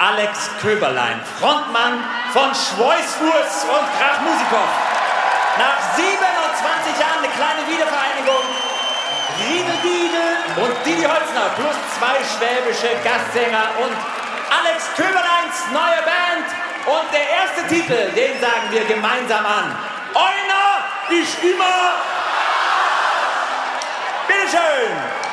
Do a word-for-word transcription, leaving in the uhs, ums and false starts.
Alex Köberlein, Frontmann von Schweißfuß und Krachmusikow. Nach siebenundzwanzig Jahren eine kleine Wiedervereinigung. Riedel Diedel und Didi Holzner plus zwei schwäbische Gastsänger und Alex Köberleins neue Band. Und der erste Titel, den sagen wir gemeinsam an. Einer ist immer. Bitteschön.